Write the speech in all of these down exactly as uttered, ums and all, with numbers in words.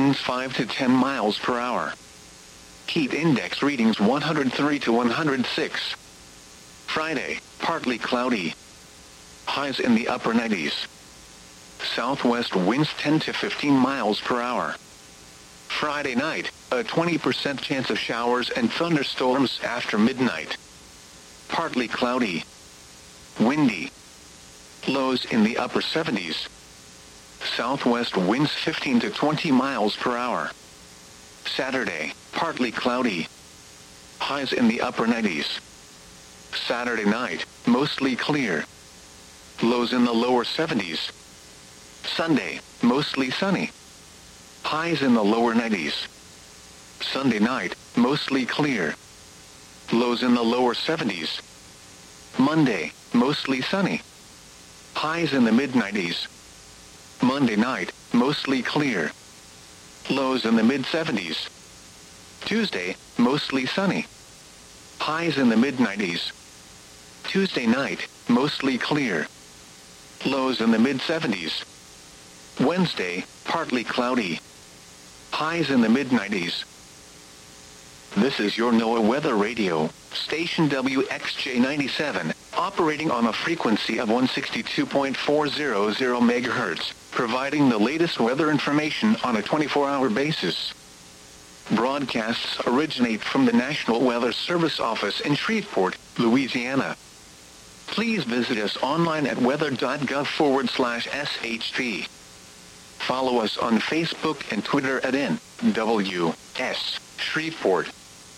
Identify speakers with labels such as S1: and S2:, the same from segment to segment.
S1: winds five to ten miles per hour. Heat index readings one hundred three to one hundred six. Friday, partly cloudy. Highs in the upper nineties. Southwest winds ten to fifteen miles per hour. Friday night, a twenty percent chance of showers and thunderstorms after midnight. Partly cloudy. Windy. Lows in the upper seventies. Southwest winds fifteen to twenty miles per hour. Saturday, partly cloudy. Highs in the upper nineties. Saturday night, mostly clear. Lows in the lower seventies. Sunday, mostly sunny. Highs in the lower nineties. Sunday night, mostly clear. Lows in the lower seventies. Monday, mostly sunny. Highs in the mid nineties. Monday night, mostly clear. Lows in the mid seventies. Tuesday, mostly sunny. Highs in the mid nineties. Tuesday night, mostly clear. Lows in the mid seventies. Wednesday, partly cloudy. Highs in the mid nineties. This is your NOAA Weather Radio, station W X J ninety-seven, operating on a frequency of one sixty-two point four hundred megahertz, providing the latest weather information on a twenty-four hour basis. Broadcasts originate from the National Weather Service office in Shreveport, Louisiana. Please visit us online at weather.gov forward slash SHP. Follow us on Facebook and Twitter at N W S Shreveport.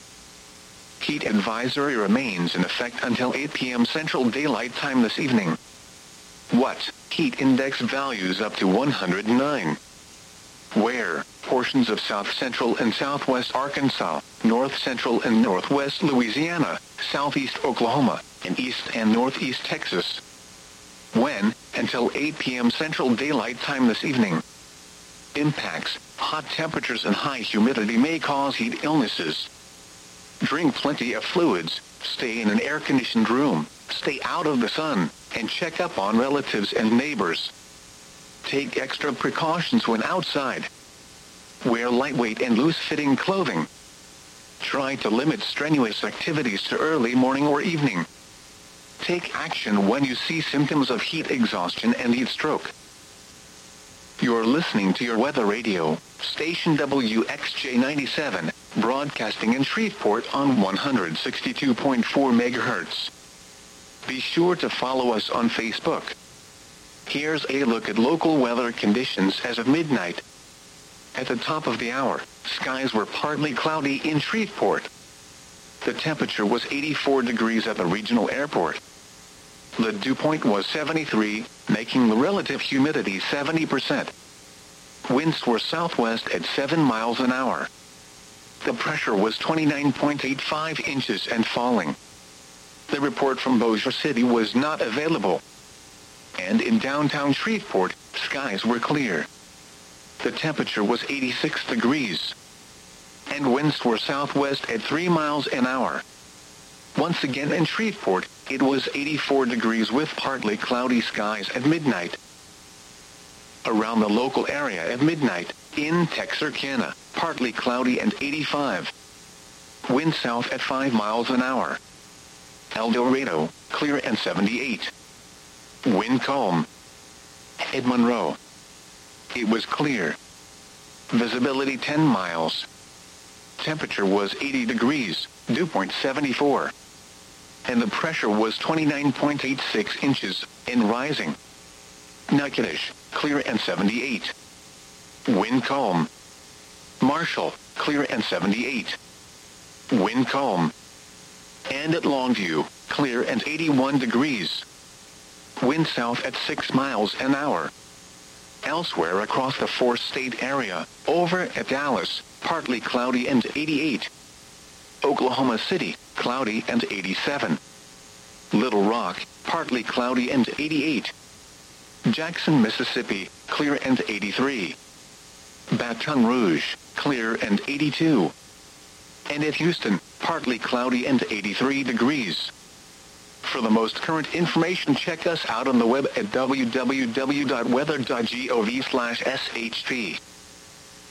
S1: Heat advisory remains in effect until eight p m Central Daylight Time this evening. What? Heat index values up to one hundred nine. Where? Portions of south central and southwest Arkansas, north central and northwest Louisiana, southeast Oklahoma, and east and northeast Texas. When? Until eight p m Central Daylight Time this evening. Impacts: hot temperatures and high humidity may cause heat illnesses. Drink plenty of fluids, stay in an air-conditioned room, stay out of the sun, and check up on relatives and neighbors. Take extra precautions when outside. Wear lightweight and loose-fitting clothing. Try to limit strenuous activities to early morning or evening. Take action when you see symptoms of heat exhaustion and heat stroke. You're listening to your Weather Radio, station W X J ninety-seven, broadcasting in Shreveport on one sixty-two point four megahertz. Be sure to follow us on Facebook. Here's a look at local weather conditions as of midnight. At the top of the hour, skies were partly cloudy in Shreveport. The temperature was eighty-four degrees at the regional airport. The dew point was seventy-three, making the relative humidity seventy percent. Winds were southwest at seven miles an hour. The pressure was twenty-nine point eight five inches and falling. The report from Bossier City was not available. And in downtown Shreveport, skies were clear. The temperature was eighty-six degrees. And winds were southwest at three miles an hour. Once again in Shreveport, it was eighty-four degrees with partly cloudy skies at midnight. Around the local area at midnight, in Texarkana, partly cloudy and eighty-five. Wind south at five miles an hour. El Dorado, clear and seventy-eight. Wind calm. At Monroe, it was clear. Visibility ten miles. Temperature was eighty degrees, dew point seventy-four. And the pressure was twenty-nine point eight six inches, and rising. Natchitoches, clear and seventy-eight. Wind calm. Marshall, clear and seventy-eight. Wind calm. And at Longview, clear and eighty-one degrees. Wind south at six miles an hour. Elsewhere across the four-state area, over at Dallas, partly cloudy and eighty-eight. Oklahoma City, cloudy and eighty-seven. Little Rock, partly cloudy and eighty-eight. Jackson, Mississippi, clear and eighty-three. Baton Rouge, clear and eighty-two. And at Houston, partly cloudy and eighty-three degrees. For the most current information, check us out on the web at w w w dot weather dot gov slash S H P.